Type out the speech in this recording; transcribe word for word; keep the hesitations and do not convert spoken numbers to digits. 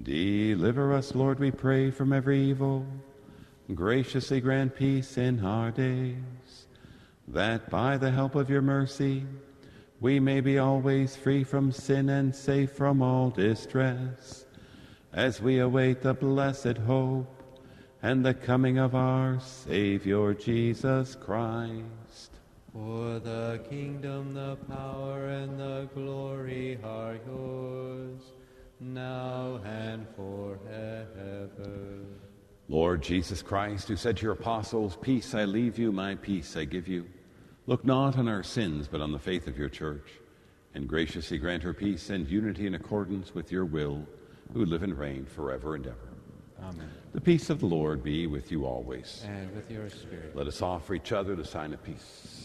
Deliver us, Lord, we pray, from every evil. Graciously grant peace in our days, that by the help of your mercy we may be always free from sin and safe from all distress, as we await the blessed hope and the coming of our Savior Jesus Christ. For the kingdom, the power, and the glory are yours, now and forever. Lord Jesus Christ, who said to your apostles, "Peace I leave you, my peace I give you," look not on our sins, but on the faith of your church, and graciously grant her peace and unity in accordance with your will, who live and reign forever and ever. Amen. The peace of the Lord be with you always. And with your spirit. Let us offer each other the sign of peace.